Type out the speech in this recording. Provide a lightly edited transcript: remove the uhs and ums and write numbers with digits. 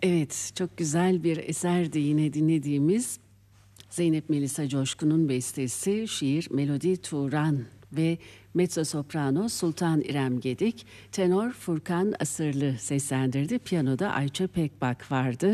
Evet, çok güzel bir eserdi yine dinlediğimiz. Zeynep Melisa Coşkun'un bestesi, şiir Melodi Turan ve mezzosoprano Sultan İrem Gedik, tenor Furkan Asırlı seslendirdi. Piyanoda Ayça Pekbak vardı.